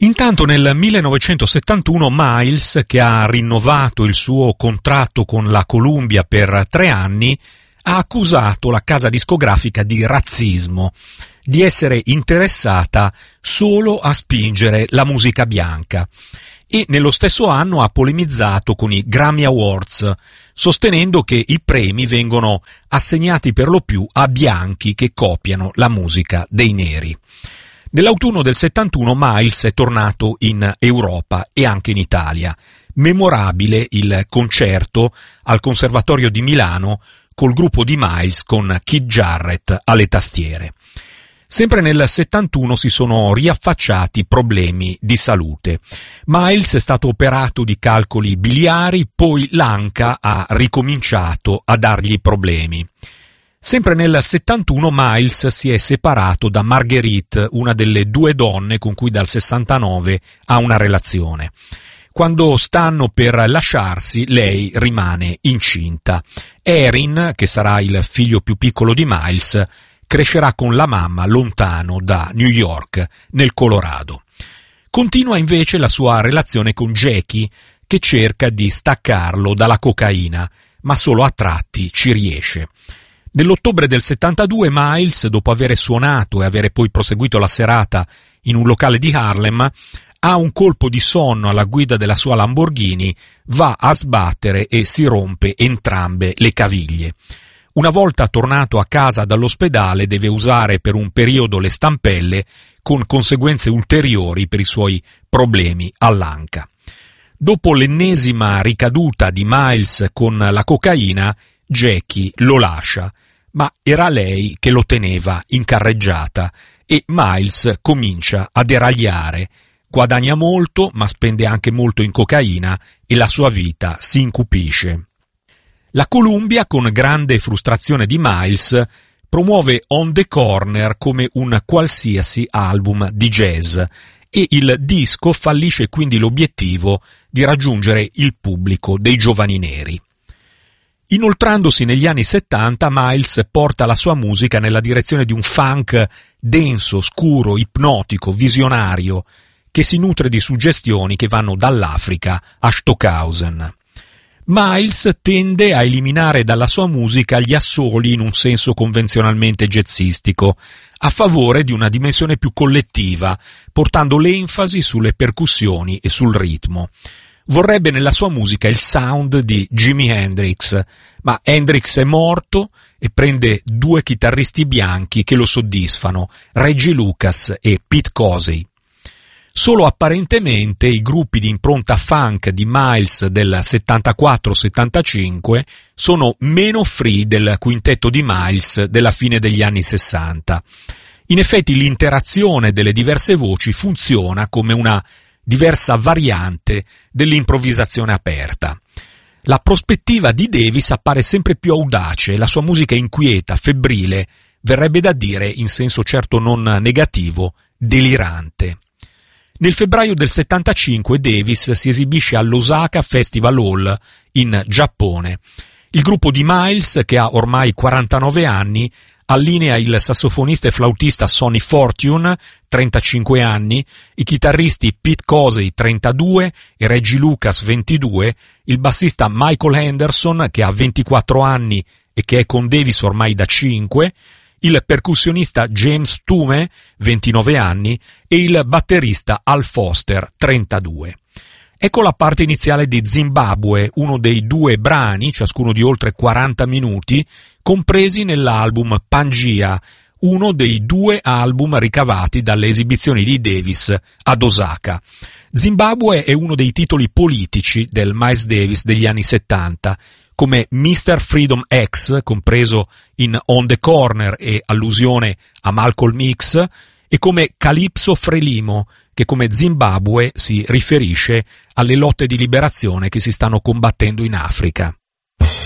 Intanto nel 1971 Miles, che ha rinnovato il suo contratto con la Columbia per 3 anni, ha accusato la casa discografica di razzismo, di essere interessata solo a spingere la musica bianca, e nello stesso anno ha polemizzato con i Grammy Awards, sostenendo che i premi vengono assegnati per lo più a bianchi che copiano la musica dei neri. Nell'autunno del 71 Miles è tornato in Europa e anche in Italia. Memorabile il concerto al Conservatorio di Milano col gruppo di Miles con Keith Jarrett alle tastiere. Sempre nel 71 si sono riaffacciati problemi di salute. Miles è stato operato di calcoli biliari, poi l'anca ha ricominciato a dargli problemi. Sempre nel 71 Miles si è separato da Marguerite, una delle 2 donne con cui dal 69 ha una relazione. Quando stanno per lasciarsi, lei rimane incinta. Erin, che sarà il figlio più piccolo di Miles, crescerà con la mamma lontano da New York, nel Colorado. Continua invece la sua relazione con Jackie, che cerca di staccarlo dalla cocaina, ma solo a tratti ci riesce. Nell'ottobre del 72 Miles, dopo aver suonato e avere poi proseguito la serata in un locale di Harlem, ha un colpo di sonno alla guida della sua Lamborghini, va a sbattere e si rompe entrambe le caviglie. Una volta tornato a casa dall'ospedale deve usare per un periodo le stampelle, con conseguenze ulteriori per i suoi problemi all'anca. Dopo l'ennesima ricaduta di Miles con la cocaina, Jackie lo lascia, ma era lei che lo teneva in carreggiata e Miles comincia a deragliare. Guadagna molto, ma spende anche molto in cocaina e la sua vita si incupisce. La Columbia, con grande frustrazione di Miles, promuove On the Corner come un qualsiasi album di jazz e il disco fallisce quindi l'obiettivo di raggiungere il pubblico dei giovani neri. Inoltrandosi negli anni 70, Miles porta la sua musica nella direzione di un funk denso, scuro, ipnotico, visionario, che si nutre di suggestioni che vanno dall'Africa a Stockhausen. Miles tende a eliminare dalla sua musica gli assoli in un senso convenzionalmente jazzistico, a favore di una dimensione più collettiva, portando l'enfasi sulle percussioni e sul ritmo. Vorrebbe nella sua musica il sound di Jimi Hendrix, ma Hendrix è morto e prende 2 chitarristi bianchi che lo soddisfano, Reggie Lucas e Pete Cosey. Solo apparentemente i gruppi di impronta funk di Miles del 74-75 sono meno free del quintetto di Miles della fine degli anni 60. In effetti l'interazione delle diverse voci funziona come una diversa variante dell'improvvisazione aperta. La prospettiva di Davis appare sempre più audace, la sua musica inquieta, febbrile, verrebbe da dire, in senso certo non negativo, delirante. Nel febbraio del 75 Davis si esibisce all'Osaka Festival Hall in Giappone. Il gruppo di Miles, che ha ormai 49 anni, allinea il sassofonista e flautista Sonny Fortune, 35 anni, i chitarristi Pete Cosey, 32, e Reggie Lucas, 22, il bassista Michael Henderson, che ha 24 anni e che è con Davis ormai da 5, il percussionista James Tume, 29 anni, e il batterista Al Foster, 32. Ecco la parte iniziale di Zimbabwe, uno dei 2 brani, ciascuno di oltre 40 minuti, compresi nell'album Pangaea, uno dei 2 album ricavati dalle esibizioni di Davis ad Osaka. Zimbabwe è uno dei titoli politici del Miles Davis degli anni 70, come Mr. Freedom X, compreso in On the Corner e allusione a Malcolm X, e come Calypso Frelimo, che come Zimbabwe si riferisce alle lotte di liberazione che si stanno combattendo in Africa.